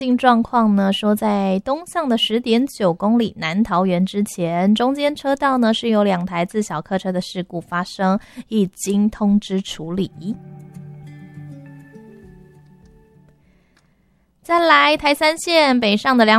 状况呢，说在东向的10.9公里南桃园之前，中间车道呢是有2台自小客车的事故发生，已经通知处理。再来台3线北上的